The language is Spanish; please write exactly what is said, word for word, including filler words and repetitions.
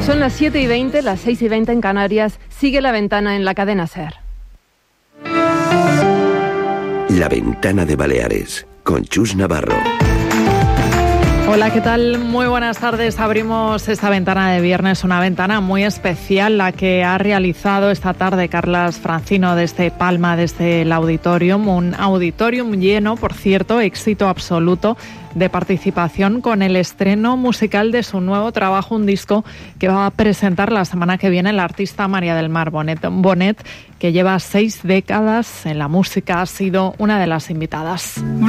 Son las siete y veinte, las seis y veinte en Canarias. Sigue La Ventana en la cadena SER. La Ventana de Baleares, con Chus Navarro. Hola, ¿qué tal? Muy buenas tardes. Abrimos esta ventana de viernes, una ventana muy especial, la que ha realizado esta tarde Carlas Francino desde Palma, desde el Auditorium. Un auditorium lleno, por cierto, éxito absoluto de participación con el estreno musical de su nuevo trabajo, un disco que va a presentar la semana que viene la artista María del Mar Bonet. Bonet, que lleva seis décadas en la música, ha sido una de las invitadas.